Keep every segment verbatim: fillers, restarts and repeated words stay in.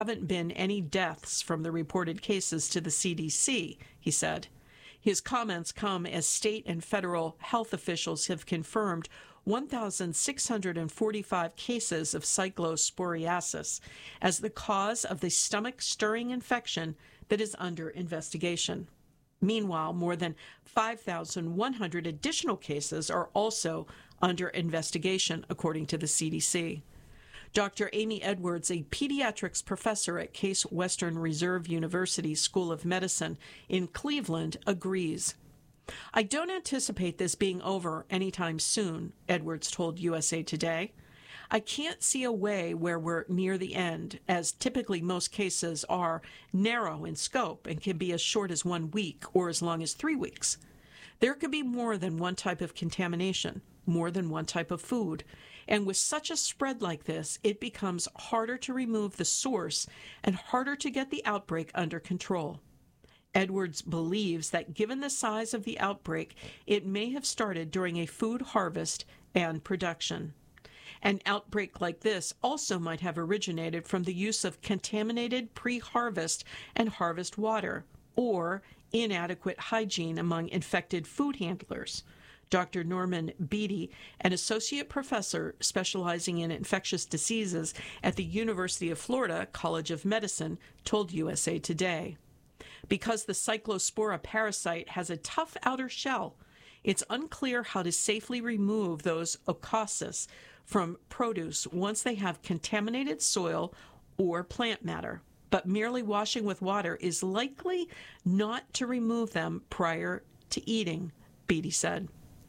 haven't been any deaths from the reported cases to the C D C, he said. His comments come as state and federal health officials have confirmed one thousand six hundred forty-five cases of cyclosporiasis as the cause of the stomach-stirring infection that is under investigation. Meanwhile, more than five thousand one hundred additional cases are also under investigation, according to the C D C. Doctor Amy Edwards, a pediatrics professor at Case Western Reserve University School of Medicine in Cleveland, agrees. I don't anticipate this being over anytime soon, Edwards told U S A Today. I can't see a way where we're near the end, as typically most cases are narrow in scope and can be as short as one week or as long as three weeks. There could be more than one type of contamination, more than one type of food, and with such a spread like this, it becomes harder to remove the source and harder to get the outbreak under control. Edwards believes that given the size of the outbreak, it may have started during a food harvest and production. An outbreak like this also might have originated from the use of contaminated pre-harvest and harvest water, or inadequate hygiene among infected food handlers. Doctor Norman Beatty, an associate professor specializing in infectious diseases at the University of Florida College of Medicine, told U S A Today. Because the Cyclospora parasite has a tough outer shell, it's unclear how to safely remove those oocysts from produce once they have contaminated soil or plant matter. But merely washing with water is likely not to remove them prior to eating, Beatty said.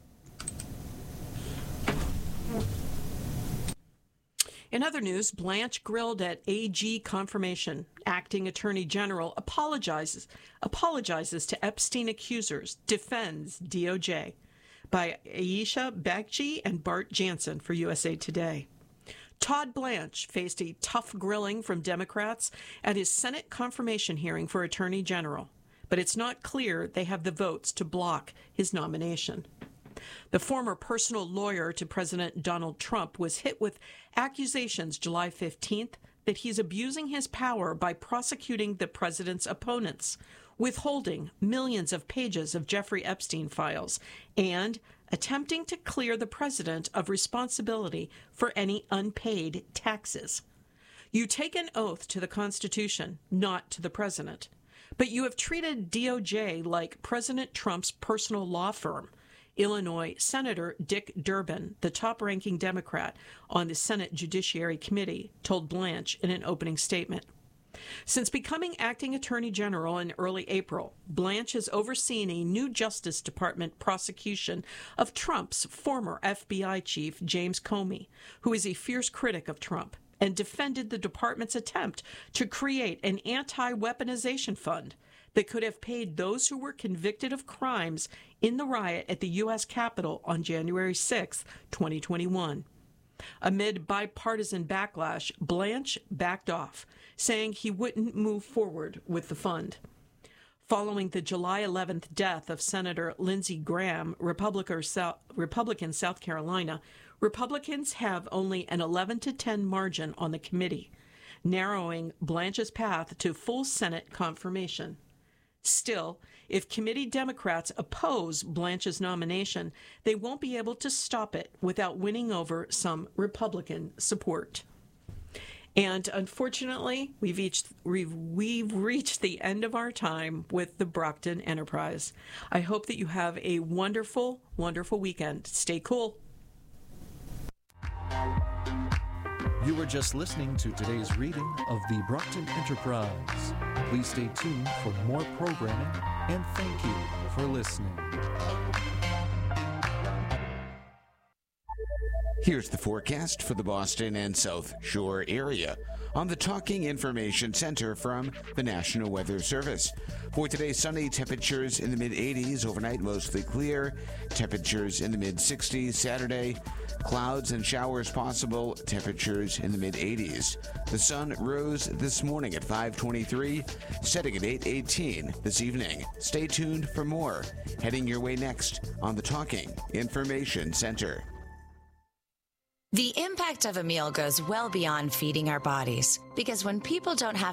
In other news, Blanche grilled at A G confirmation. Acting Attorney General apologizes apologizes to Epstein accusers, defends D O J. By Aisha Bagchi and Bart Jansen for U S A Today. Todd Blanche faced a tough grilling from Democrats at his Senate confirmation hearing for Attorney General, but it's not clear they have the votes to block his nomination. The former personal lawyer to President Donald Trump was hit with accusations July fifteenth that he's abusing his power by prosecuting the president's opponents, withholding millions of pages of Jeffrey Epstein files, and attempting to clear the president of responsibility for any unpaid taxes. You take an oath to the Constitution, not to the president, but you have treated D O J like President Trump's personal law firm. Illinois Senator Dick Durbin, the top-ranking Democrat on the Senate Judiciary Committee, told Blanche in an opening statement. Since becoming acting attorney general in early April, Blanche has overseen a new Justice Department prosecution of Trump's former F B I chief, James Comey, who is a fierce critic of Trump, and defended the department's attempt to create an anti-weaponization fund that could have paid those who were convicted of crimes in the riot at the U S Capitol on January sixth, twenty twenty-one. Amid bipartisan backlash, Blanche backed off, saying he wouldn't move forward with the fund. Following the July eleventh death of Senator Lindsey Graham, Republican South Carolina, Republicans have only an eleven to ten margin on the committee, narrowing Blanche's path to full Senate confirmation. Still, if committee Democrats oppose Blanche's nomination, they won't be able to stop it without winning over some Republican support. And unfortunately, we've reached, we've, we've reached the end of our time with the Brockton Enterprise. I hope that you have a wonderful, wonderful weekend. Stay cool. You were just listening to today's reading of the Brockton Enterprise. Please stay tuned for more programming, and thank you for listening. Here's the forecast for the Boston and South Shore area on the Talking Information Center from the National Weather Service. For today, sunny, temperatures in the mid eighties, overnight mostly clear, temperatures in the mid sixties. Saturday, clouds and showers possible, temperatures in the mid eighties. The sun rose this morning at five twenty-three, setting at eight eighteen this evening. Stay tuned for more. Heading your way next on the Talking Information Center. The impact of a meal goes well beyond feeding our bodies, because when people don't have